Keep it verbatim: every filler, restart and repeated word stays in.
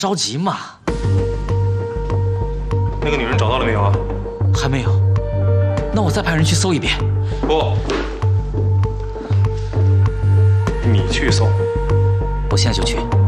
着急嘛。 那个女人找到了没有啊？ 还没有。那我再派人去搜一遍。 不，你去搜。 我现在就去。